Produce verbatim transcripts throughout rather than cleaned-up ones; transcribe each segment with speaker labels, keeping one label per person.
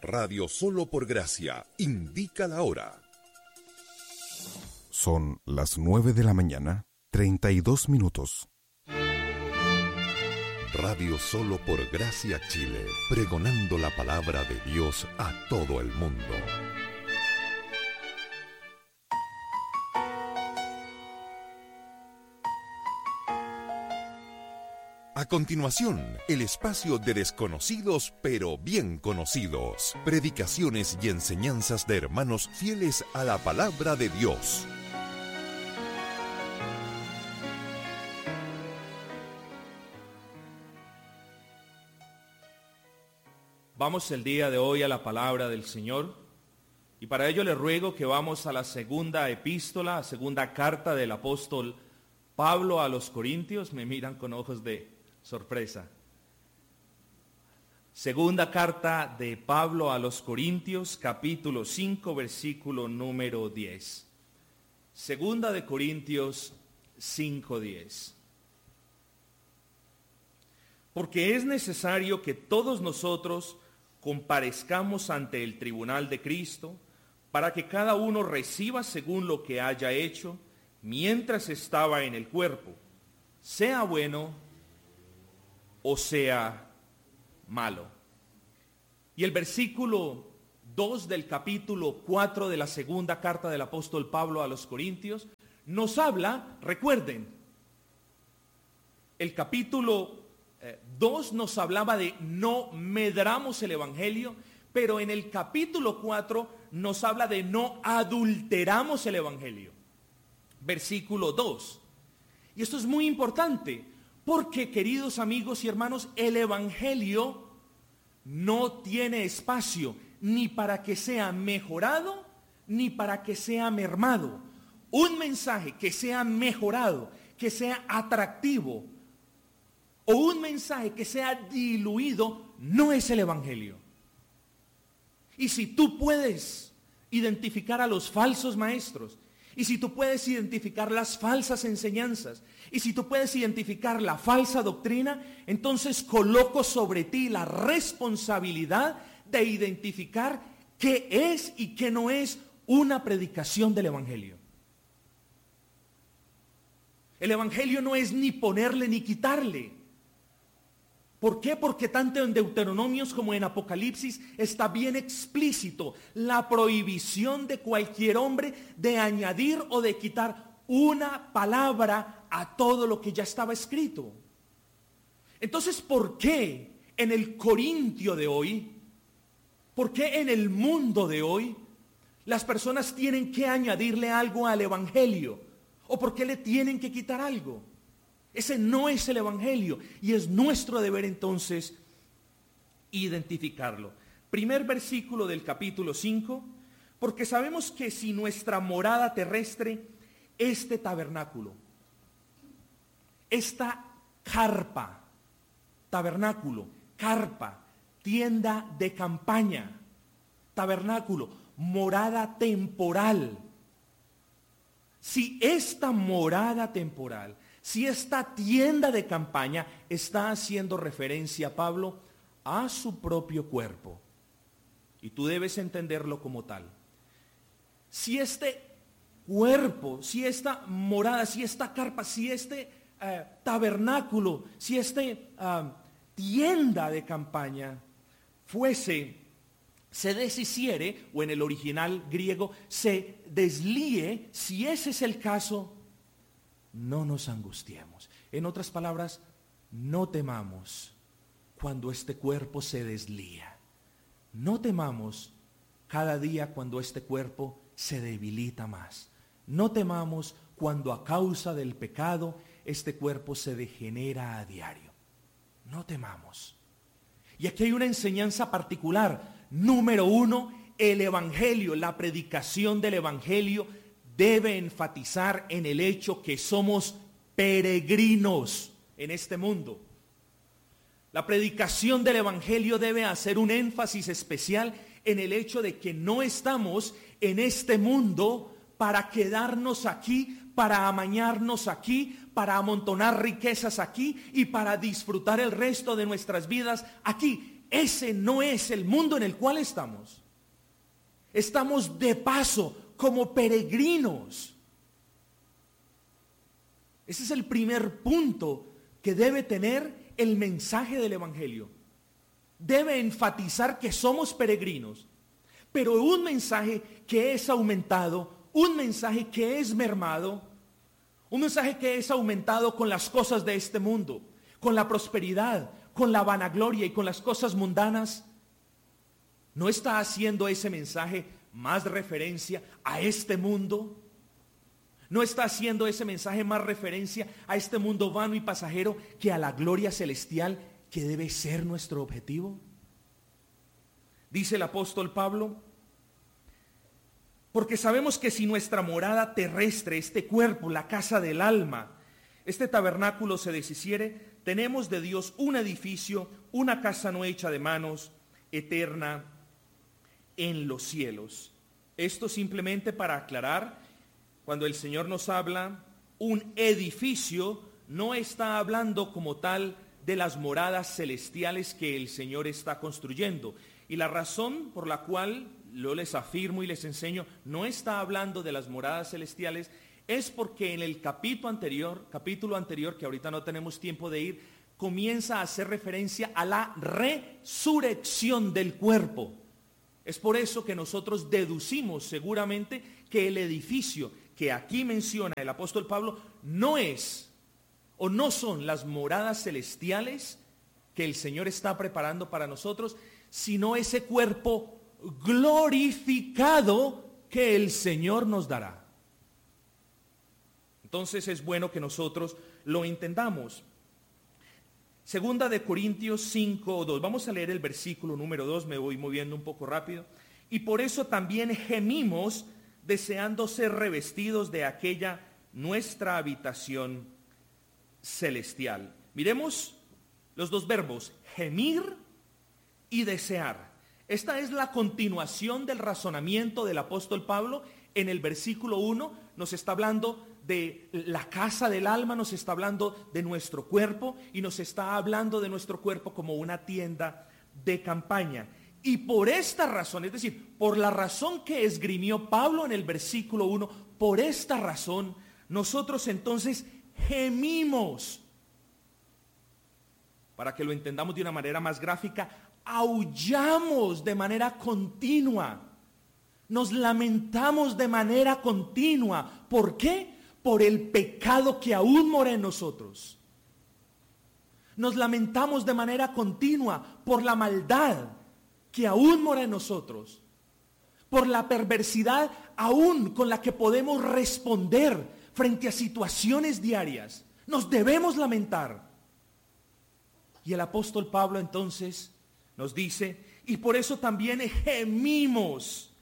Speaker 1: Radio Solo por Gracia indica la hora.
Speaker 2: Son las nueve de la mañana, treinta y dos minutos.
Speaker 1: Radio Solo por Gracia Chile, pregonando la palabra de Dios a todo el mundo. A continuación, el espacio de desconocidos pero bien conocidos. Predicaciones y enseñanzas de hermanos fieles a la palabra de Dios.
Speaker 3: Vamos el día de hoy a la palabra del Señor y para ello le ruego que vamos a la segunda epístola, segunda carta del apóstol Pablo a los Corintios. Me miran con ojos de sorpresa. Segunda carta de Pablo a los Corintios, capítulo cinco, versículo número diez. Segunda de Corintios cinco, diez. Porque es necesario que todos nosotros comparezcamos ante el tribunal de Cristo, para que cada uno reciba según lo que haya hecho mientras estaba en el cuerpo, sea bueno o sea malo. Y el versículo dos del capítulo cuatro de la segunda carta del apóstol Pablo a los Corintios nos habla, recuerden, el capítulo eh, dos nos hablaba de no medramos el evangelio, pero en el capítulo cuatro nos habla de no adulteramos el evangelio. Versículo dos. Y esto es muy importante, porque, queridos amigos y hermanos, el evangelio no tiene espacio ni para que sea mejorado ni para que sea mermado. Un mensaje que sea mejorado, que sea atractivo, o un mensaje que sea diluido, no es el evangelio. Y si tú puedes identificar a los falsos maestros, y si tú puedes identificar las falsas enseñanzas, y si tú puedes identificar la falsa doctrina, entonces coloco sobre ti la responsabilidad de identificar qué es y qué no es una predicación del evangelio. El evangelio no es ni ponerle ni quitarle. ¿Por qué? Porque tanto en Deuteronomios como en Apocalipsis está bien explícito la prohibición de cualquier hombre de añadir o de quitar una palabra a todo lo que ya estaba escrito. Entonces, ¿por qué en el Corintio de hoy, por qué en el mundo de hoy, las personas tienen que añadirle algo al evangelio? ¿O por qué le tienen que quitar algo? Ese no es el evangelio y es nuestro deber entonces identificarlo. Primer versículo del capítulo cinco, porque sabemos que si nuestra morada terrestre, este tabernáculo, esta carpa, tabernáculo, carpa, tienda de campaña, tabernáculo, morada temporal. Si esta morada temporal, si esta tienda de campaña está haciendo referencia, Pablo, a su propio cuerpo, y tú debes entenderlo como tal. Si este cuerpo, si esta morada, si esta carpa, si este uh, tabernáculo, si este uh, tienda de campaña fuese, se deshiciere, o en el original griego, se deslíe, si ese es el caso, no nos angustiemos. En otras palabras, no temamos cuando este cuerpo se deslía. No temamos cada día cuando este cuerpo se debilita más. No temamos cuando a causa del pecado este cuerpo se degenera a diario. No temamos. Y aquí hay una enseñanza particular. Número uno, el evangelio, la predicación del evangelio debe enfatizar en el hecho que somos peregrinos en este mundo. La predicación del evangelio debe hacer un énfasis especial en el hecho de que no estamos en este mundo para quedarnos aquí, para amañarnos aquí, para amontonar riquezas aquí y para disfrutar el resto de nuestras vidas aquí. ese no es el mundo en el cual estamos. Estamos de paso como peregrinos. Ese es el primer punto que debe tener el mensaje del Evangelio. Debe enfatizar que somos peregrinos, pero un mensaje que es aumentado, un mensaje que es mermado, un mensaje que es aumentado con las cosas de este mundo, con la prosperidad, con la vanagloria y con las cosas mundanas. ¿No está haciendo ese mensaje más referencia a este mundo? ¿No está haciendo ese mensaje más referencia a este mundo vano y pasajero que a la gloria celestial que debe ser nuestro objetivo? Dice el apóstol Pablo, porque sabemos que si nuestra morada terrestre, este cuerpo, la casa del alma, este tabernáculo se deshiciere, tenemos de Dios un edificio, una casa no hecha de manos, eterna en los cielos. Esto simplemente para aclarar, cuando el Señor nos habla, un edificio, no está hablando como tal de las moradas celestiales que el Señor está construyendo. Y la razón por la cual yo les afirmo y les enseño, no está hablando de las moradas celestiales, es porque en el capítulo anterior, capítulo anterior, que ahorita no tenemos tiempo de ir, comienza a hacer referencia a la resurrección del cuerpo. Es por eso que nosotros deducimos seguramente que el edificio que aquí menciona el apóstol Pablo no es o no son las moradas celestiales que el Señor está preparando para nosotros, sino ese cuerpo glorificado que el Señor nos dará. Entonces es bueno que nosotros lo entendamos. Segunda de Corintios cinco, dos. Vamos a leer el versículo número dos, me voy moviendo un poco rápido. Y por eso también gemimos, deseando ser revestidos de aquella nuestra habitación celestial. Miremos los dos verbos, gemir y desear. Esta es la continuación del razonamiento del apóstol Pablo. En el versículo uno nos está hablando de la casa del alma, nos está hablando de nuestro cuerpo y nos está hablando de nuestro cuerpo como una tienda de campaña. Y por esta razón, es decir, por la razón que esgrimió Pablo en el versículo uno, por esta razón, nosotros entonces gemimos. Para que lo entendamos de una manera más gráfica, aullamos de manera continua. Nos lamentamos de manera continua. ¿Por qué? Por el pecado que aún mora en nosotros. Nos lamentamos de manera continua por la maldad que aún mora en nosotros, por la perversidad aún con la que podemos responder frente a situaciones diarias. Nos debemos lamentar. Y el apóstol Pablo entonces nos dice, y por eso también gemimos.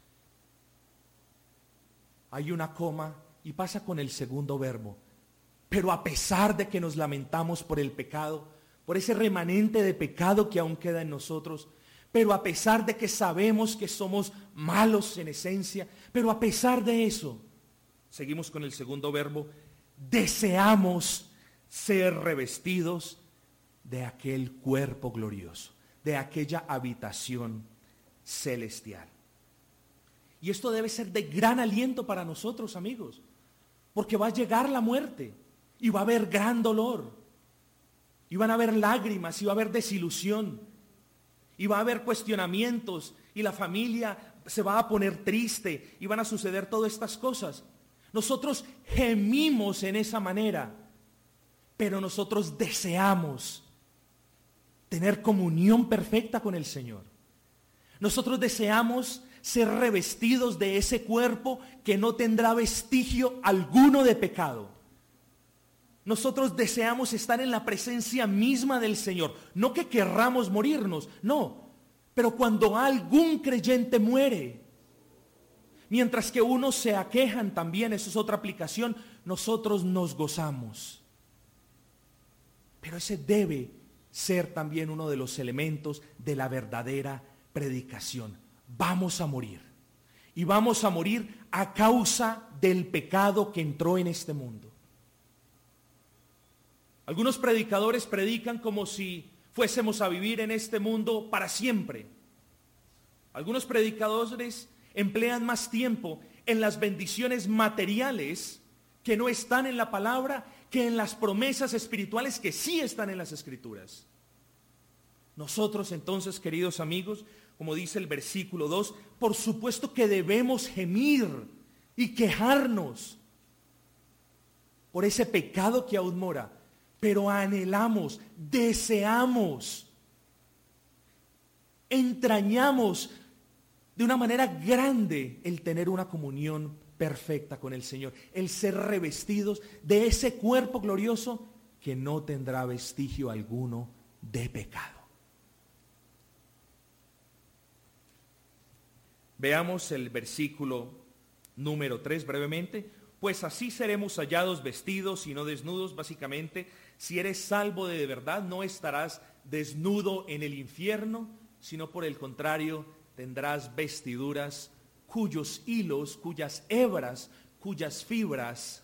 Speaker 3: Hay una coma y pasa con el segundo verbo. Pero a pesar de que nos lamentamos por el pecado, por ese remanente de pecado que aún queda en nosotros, pero a pesar de que sabemos que somos malos en esencia, pero a pesar de eso, seguimos con el segundo verbo, deseamos ser revestidos de aquel cuerpo glorioso, de aquella habitación celestial. Y esto debe ser de gran aliento para nosotros, amigos, porque va a llegar la muerte y va a haber gran dolor, y van a haber lágrimas, y va a haber desilusión, y va a haber cuestionamientos, y la familia se va a poner triste, y van a suceder todas estas cosas. Nosotros gemimos en esa manera, pero nosotros deseamos tener comunión perfecta con el Señor. Nosotros deseamos ser revestidos de ese cuerpo que no tendrá vestigio alguno de pecado. Nosotros deseamos estar en la presencia misma del Señor. No que querramos morirnos, no. Pero cuando algún creyente muere, mientras que unos se aquejan también, eso es otra aplicación, nosotros nos gozamos. Pero ese debe ser también uno de los elementos de la verdadera predicación. Vamos a morir. Y vamos a morir a causa del pecado que entró en este mundo. Algunos predicadores predican como si fuésemos a vivir en este mundo para siempre. Algunos predicadores emplean más tiempo en las bendiciones materiales que no están en la palabra que en las promesas espirituales que sí están en las Escrituras. Nosotros entonces, queridos amigos, como dice el versículo dos, por supuesto que debemos gemir y quejarnos por ese pecado que aún mora, pero anhelamos, deseamos, entrañamos de una manera grande el tener una comunión perfecta con el Señor, el ser revestidos de ese cuerpo glorioso que no tendrá vestigio alguno de pecado. Veamos el versículo número tres brevemente. Pues así seremos hallados vestidos y no desnudos. Básicamente, si eres salvo de verdad, no estarás desnudo en el infierno, sino por el contrario, tendrás vestiduras cuyos hilos, cuyas hebras, cuyas fibras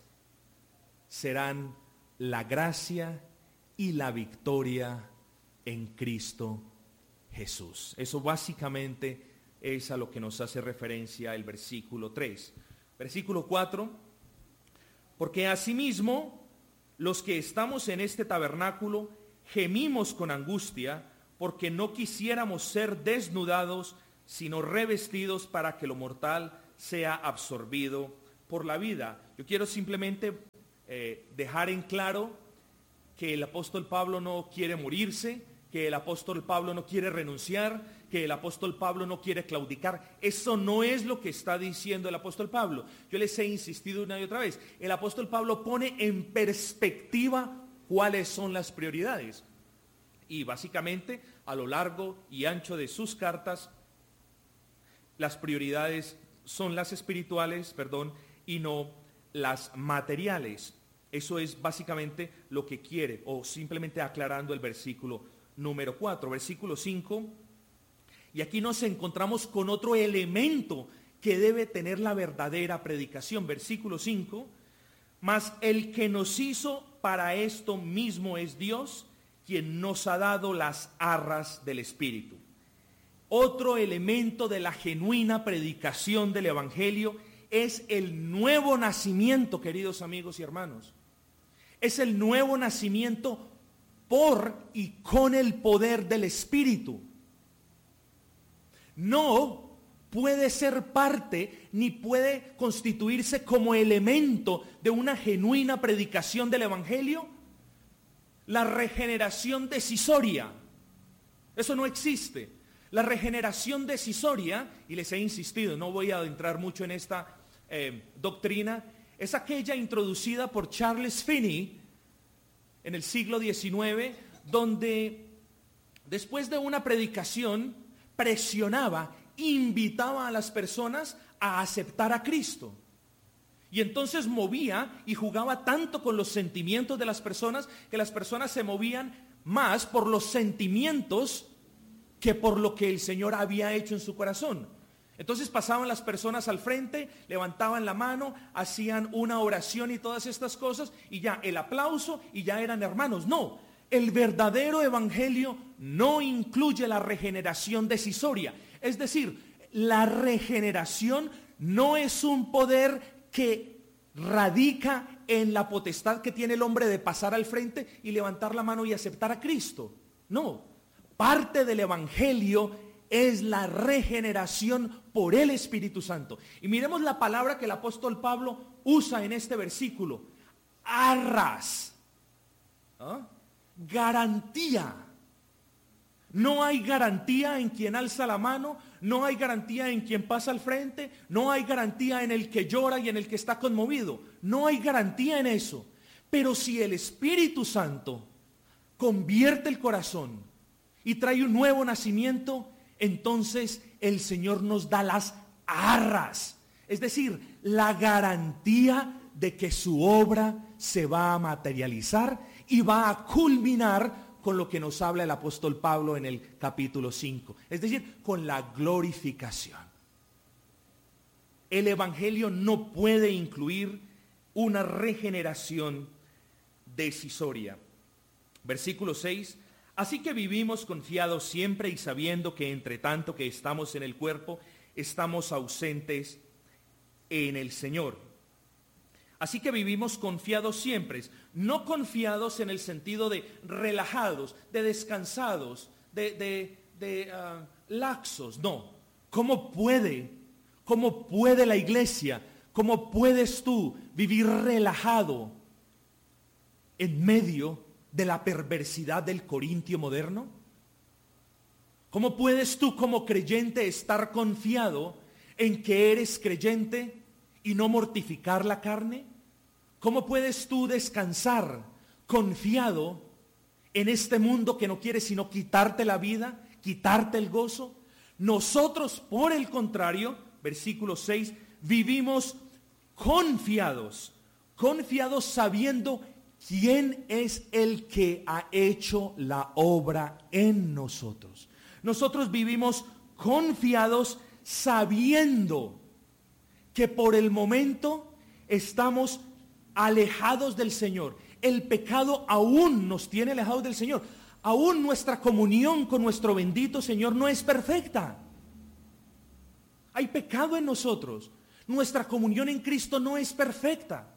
Speaker 3: serán la gracia y la victoria en Cristo Jesús. Eso básicamente es a lo que nos hace referencia el versículo tres. Versículo cuatro, porque asimismo los que estamos en este tabernáculo gemimos con angustia, porque no quisiéramos ser desnudados, sino revestidos para que lo mortal sea absorbido por la vida. Yo quiero simplemente eh, dejar en claro que el apóstol Pablo no quiere morirse, que el apóstol Pablo no quiere renunciar, que el apóstol Pablo no quiere claudicar. Eso no es lo que está diciendo el apóstol Pablo. Yo les he insistido una y otra vez. El apóstol Pablo pone en perspectiva cuáles son las prioridades. Y básicamente, a lo largo y ancho de sus cartas, las prioridades son las espirituales, perdón, y no las materiales. Eso es básicamente lo que quiere, o simplemente aclarando el versículo número cuatro, versículo cinco, y aquí nos encontramos con otro elemento que debe tener la verdadera predicación. Versículo cinco, mas el que nos hizo para esto mismo es Dios, quien nos ha dado las arras del Espíritu. Otro elemento de la genuina predicación del Evangelio es el nuevo nacimiento, queridos amigos y hermanos. Es el nuevo nacimiento por y con el poder del Espíritu. No puede ser parte ni puede constituirse como elemento de una genuina predicación del Evangelio la regeneración decisoria. Eso no existe. La regeneración decisoria, y les he insistido, no voy a adentrar mucho en esta eh, doctrina, es aquella introducida por Charles Finney en el siglo diecinueve, donde después de una predicación presionaba, invitaba a las personas a aceptar a Cristo. Y entonces movía y jugaba tanto con los sentimientos de las personas, que las personas se movían más por los sentimientos que por lo que el Señor había hecho en su corazón. Entonces pasaban las personas al frente, levantaban la mano, hacían una oración y todas estas cosas, y ya el aplauso, y ya eran hermanos. No, el verdadero evangelio no incluye la regeneración decisoria. Es decir, la regeneración no es un poder que radica en la potestad que tiene el hombre de pasar al frente y levantar la mano y aceptar a Cristo. No, parte del evangelio es la regeneración por el Espíritu Santo. Y miremos la palabra que el apóstol Pablo usa en este versículo: arras. ¿Ah? Garantía. No hay garantía en quien alza la mano, no hay garantía en quien pasa al frente, no hay garantía en el que llora y en el que está conmovido. No hay garantía en eso. Pero si el Espíritu Santo convierte el corazón y trae un nuevo nacimiento, entonces el Señor nos da las arras, es decir, la garantía de que su obra se va a materializar y va a culminar con lo que nos habla el apóstol Pablo en el capítulo cinco, es decir, con la glorificación. El evangelio no puede incluir una regeneración decisoria. Versículo seis, Así que vivimos confiados siempre y sabiendo que entre tanto que estamos en el cuerpo, estamos ausentes en el Señor. Así que vivimos confiados siempre, no confiados en el sentido de relajados, de descansados, de, de, de uh, laxos, no. ¿Cómo puede, cómo puede la iglesia, cómo puedes tú vivir relajado en medio de la perversidad del Corintio moderno? ¿Cómo puedes tú como creyente estar confiado en que eres creyente y no mortificar la carne? ¿Cómo puedes tú descansar confiado en este mundo que no quiere sino quitarte la vida, quitarte el gozo? Nosotros, por el contrario, versículo seis, vivimos confiados, confiados sabiendo quién es el que ha hecho la obra en nosotros. Nosotros vivimos confiados sabiendo que por el momento estamos alejados del Señor. El pecado aún nos tiene alejados del Señor. Aún nuestra comunión con nuestro bendito Señor no es perfecta. Hay pecado en nosotros. Nuestra comunión en Cristo no es perfecta.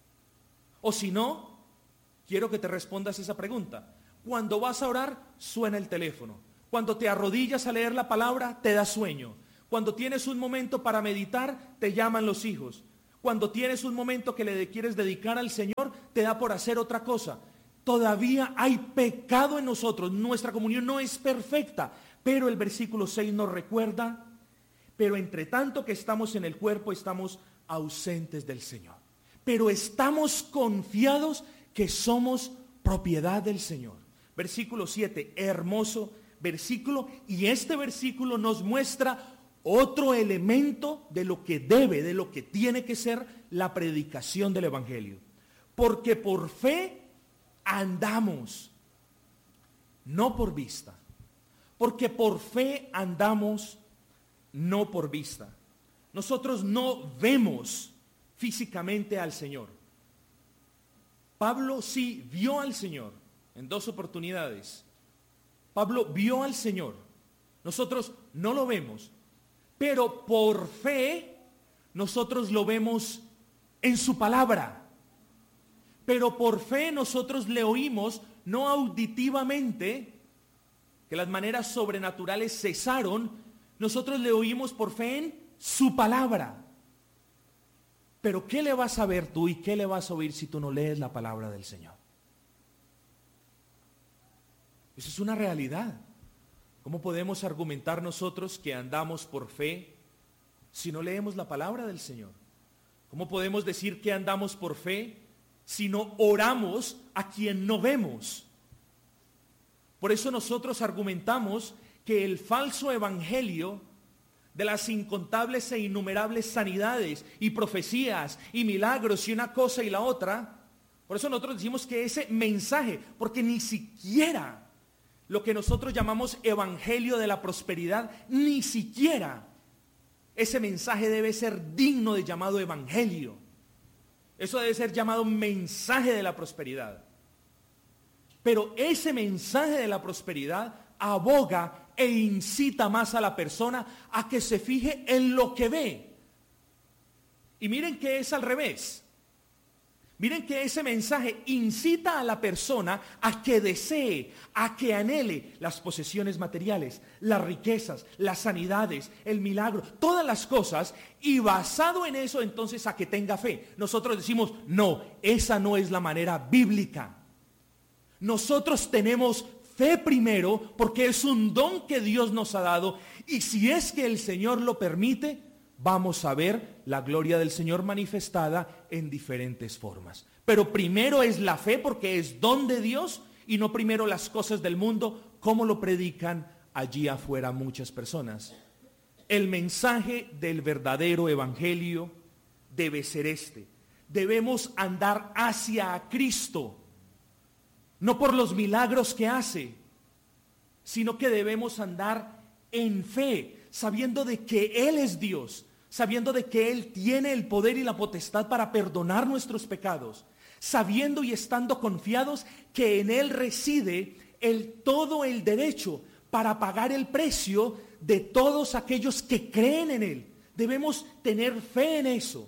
Speaker 3: O si no, quiero que te respondas esa pregunta. Cuando vas a orar, suena el teléfono. Cuando te arrodillas a leer la palabra, te da sueño. Cuando tienes un momento para meditar, te llaman los hijos. Cuando tienes un momento que le quieres dedicar al Señor, te da por hacer otra cosa. Todavía hay pecado en nosotros. Nuestra comunión no es perfecta. Pero el versículo seis nos recuerda, pero entre tanto que estamos en el cuerpo, estamos ausentes del Señor. Pero estamos confiados que somos propiedad del Señor. Versículo siete, hermoso versículo. Y este versículo nos muestra otro elemento de lo que debe, de lo que tiene que ser la predicación del Evangelio. Porque por fe andamos, no por vista. Porque por fe andamos, no por vista. Nosotros no vemos físicamente al Señor. Pablo sí vio al Señor en dos oportunidades. Pablo vio al Señor. Nosotros no lo vemos. Pero por fe nosotros lo vemos en su palabra. Pero por fe nosotros le oímos, no auditivamente, que las maneras sobrenaturales cesaron. Nosotros le oímos por fe en su palabra. Pero ¿qué le vas a ver tú y qué le vas a oír si tú no lees la palabra del Señor? Eso es una realidad. ¿Cómo podemos argumentar nosotros que andamos por fe si no leemos la palabra del Señor? ¿Cómo podemos decir que andamos por fe si no oramos a quien no vemos? Por eso nosotros argumentamos que el falso evangelio de las incontables e innumerables sanidades y profecías y milagros y una cosa y la otra, por eso nosotros decimos que ese mensaje, porque ni siquiera lo que nosotros llamamos evangelio de la prosperidad, ni siquiera ese mensaje debe ser digno de llamado evangelio. Eso debe ser llamado mensaje de la prosperidad. Pero ese mensaje de la prosperidad aboga e incita más a la persona a que se fije en lo que ve. Y miren que es al revés. Miren que ese mensaje incita a la persona a que desee, a que anhele las posesiones materiales, las riquezas, las sanidades, el milagro, todas las cosas, y basado en eso entonces a que tenga fe. Nosotros decimos, no, esa no es la manera bíblica. Nosotros tenemos fe primero porque es un don que Dios nos ha dado, y si es que el Señor lo permite, vamos a ver la gloria del Señor manifestada en diferentes formas. Pero primero es la fe porque es don de Dios, y no primero las cosas del mundo como lo predican allí afuera muchas personas. El mensaje del verdadero evangelio debe ser este. Debemos andar hacia Cristo, no por los milagros que hace, sino que debemos andar en fe, sabiendo de que Él es Dios, sabiendo de que Él tiene el poder y la potestad para perdonar nuestros pecados, sabiendo y estando confiados que en Él reside el todo el derecho para pagar el precio de todos aquellos que creen en Él. Debemos tener fe en eso.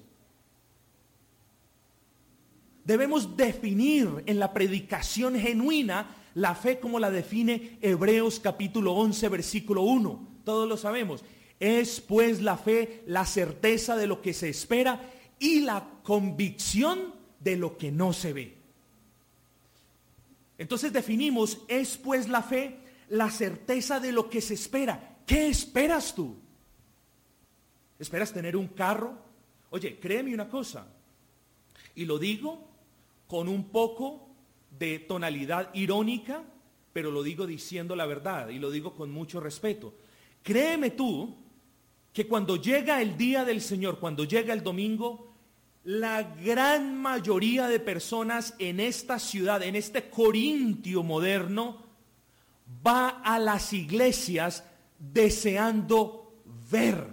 Speaker 3: Debemos definir en la predicación genuina la fe como la define Hebreos capítulo once, versículo uno. Todos lo sabemos. Es pues la fe la certeza de lo que se espera y la convicción de lo que no se ve. Entonces definimos, es pues la fe la certeza de lo que se espera. ¿Qué esperas tú? ¿Esperas tener un carro? Oye, créeme una cosa, y lo digo con un poco de tonalidad irónica, pero lo digo diciendo la verdad y lo digo con mucho respeto. Créeme tú que cuando llega el día del Señor, cuando llega el domingo, la gran mayoría de personas en esta ciudad, en este Corintio moderno, va a las iglesias deseando ver,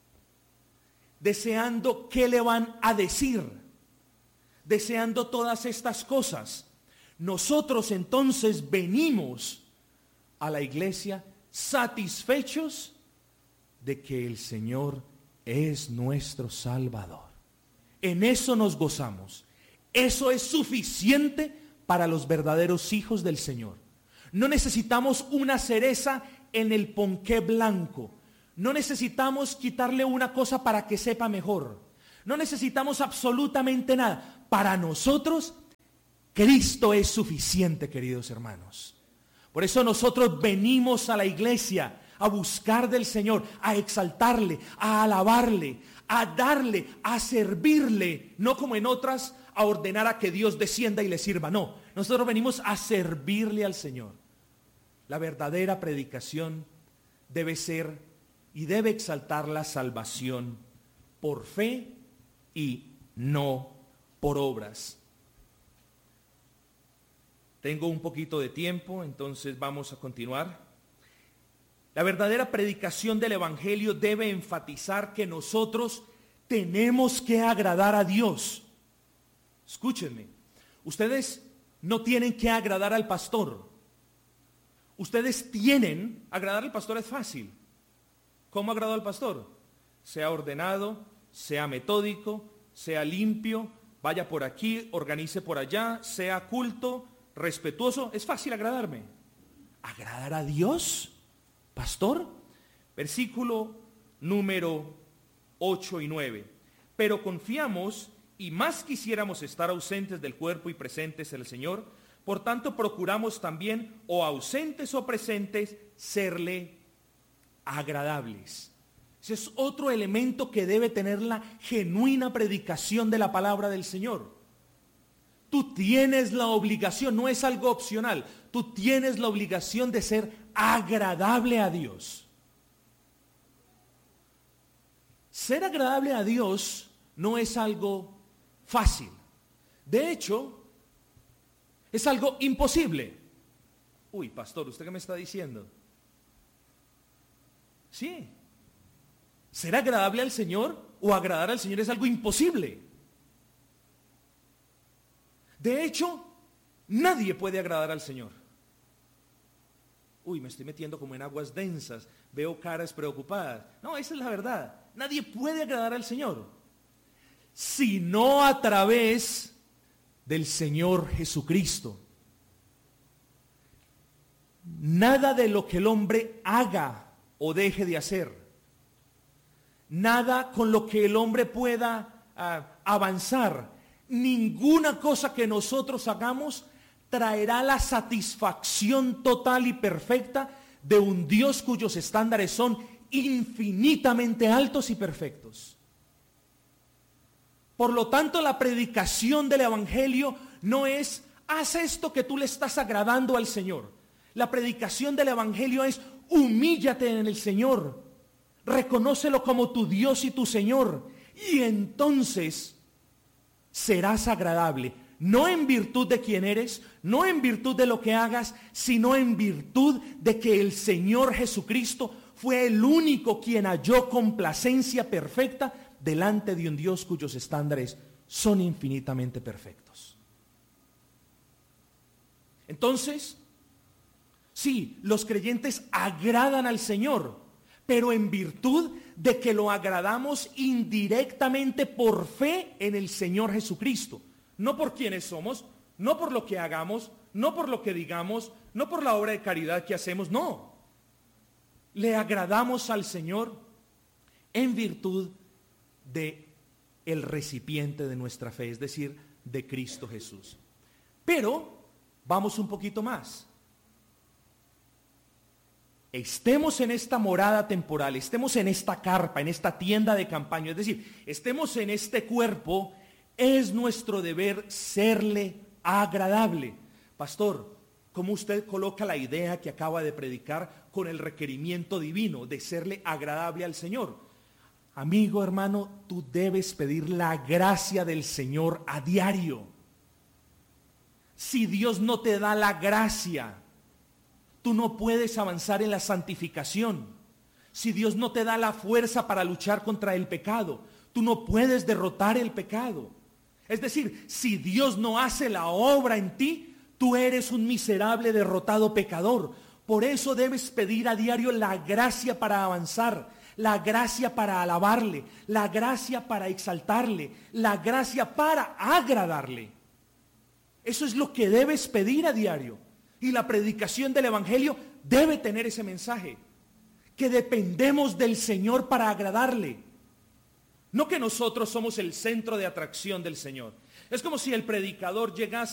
Speaker 3: deseando qué le van a decir, deseando todas estas cosas. Nosotros entonces venimos a la iglesia satisfechos de que el Señor es nuestro Salvador. En eso nos gozamos. Eso es suficiente para los verdaderos hijos del Señor. No necesitamos una cereza en el ponqué blanco. No necesitamos quitarle una cosa para que sepa mejor. No necesitamos absolutamente nada. Para nosotros, Cristo es suficiente, queridos hermanos. Por eso nosotros venimos a la iglesia a buscar del Señor, a exaltarle, a alabarle, a darle, a servirle, no como en otras, a ordenar a que Dios descienda y le sirva. No, nosotros venimos a servirle al Señor. La verdadera predicación debe ser y debe exaltar la salvación por fe y no por obras. Tengo un poquito de tiempo, entonces vamos a continuar. La verdadera predicación del Evangelio debe enfatizar que nosotros tenemos que agradar a Dios. Escúchenme, ustedes no tienen que agradar al pastor. Ustedes tienen, agradar al pastor es fácil. ¿Cómo agradar al pastor? Sea ordenado, sea metódico, sea limpio, vaya por aquí, organice por allá, sea culto, respetuoso. Es fácil agradarme. ¿Agradar a Dios, pastor? Versículo número ocho y nueve. Pero confiamos y más quisiéramos estar ausentes del cuerpo y presentes en el Señor. Por tanto, procuramos también, o ausentes o presentes, serle agradables. Ese es otro elemento que debe tener la genuina predicación de la palabra del Señor. Tú tienes la obligación, no es algo opcional, tú tienes la obligación de ser agradable a Dios. Ser agradable a Dios no es algo fácil. De hecho, es algo imposible. Uy, pastor, ¿usted qué me está diciendo? Sí. Ser agradable al Señor o agradar al Señor es algo imposible. De hecho, nadie puede agradar al Señor. Uy, me estoy metiendo como en aguas densas. Veo caras preocupadas. No, esa es la verdad. Nadie puede agradar al Señor, sino a través del Señor Jesucristo. Nada de lo que el hombre haga o deje de hacer, nada con lo que el hombre pueda uh, avanzar, ninguna cosa que nosotros hagamos traerá la satisfacción total y perfecta de un Dios cuyos estándares son infinitamente altos y perfectos. Por lo tanto, la predicación del Evangelio no es, haz esto que tú le estás agradando al Señor. La predicación del Evangelio es, humíllate en el Señor, reconócelo como tu Dios y tu Señor, y entonces serás agradable, no en virtud de quién eres, no en virtud de lo que hagas, sino en virtud de que el Señor Jesucristo fue el único quien halló complacencia perfecta delante de un Dios cuyos estándares son infinitamente perfectos. Entonces, Sí, los creyentes agradan al Señor, pero en virtud de que lo agradamos indirectamente por fe en el Señor Jesucristo. No por quienes somos, no por lo que hagamos, no por lo que digamos, no por la obra de caridad que hacemos, no. Le agradamos al Señor en virtud de el recipiente de nuestra fe, es decir, de Cristo Jesús. Pero vamos un poquito más. Estemos en esta morada temporal, estemos en esta carpa, en esta tienda de campaña, es decir, estemos en este cuerpo, es nuestro deber serle agradable. Pastor, ¿cómo usted coloca la idea que acaba de predicar con el requerimiento divino de serle agradable al Señor? Amigo, hermano, tú debes pedir la gracia del Señor a diario. Si Dios no te da la gracia, tú no puedes avanzar en la santificación. Si Dios no te da la fuerza para luchar contra el pecado, tú no puedes derrotar el pecado. Es decir, si Dios no hace la obra en ti, tú eres un miserable derrotado pecador. Por eso debes pedir a diario la gracia para avanzar, la gracia para alabarle, la gracia para exaltarle, la gracia para agradarle. Eso es lo que debes pedir a diario. Y la predicación del Evangelio debe tener ese mensaje, que dependemos del Señor para agradarle. No que nosotros somos el centro de atracción del Señor. Es como si el predicador llegase